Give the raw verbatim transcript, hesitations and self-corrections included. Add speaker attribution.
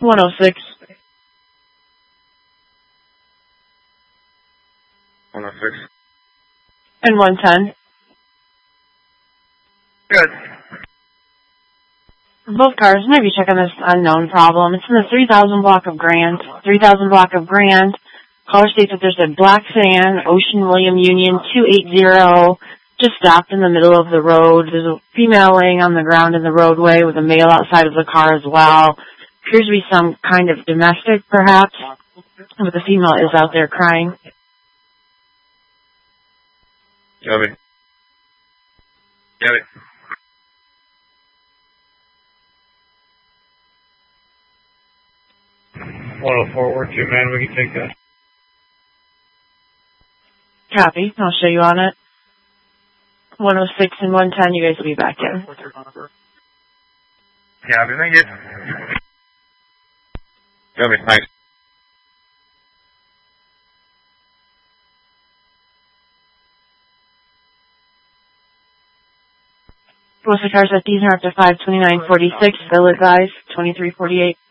Speaker 1: one oh six.
Speaker 2: one oh six.
Speaker 1: And one ten.
Speaker 2: Good.
Speaker 1: Both cars, maybe check on this unknown problem. It's in the three thousand block of Grand. three thousand block of Grand. Caller states that there's a black sedan, Ocean William Union two eighty, just stopped in the middle of the road. There's a female laying on the ground in the roadway with a male outside of the car as well. Appears to be some kind of domestic, perhaps, but the female is out there crying.
Speaker 2: Copy. Copy. one oh four, work you, man. We can take that.
Speaker 1: Copy. I'll show you on it. one oh six and one ten, you guys will be back in.
Speaker 2: Copy, thank you. Copy, thanks.
Speaker 1: Most of the cars at these are up to five twenty-nine forty-six, bill advised, twenty-three forty-eight.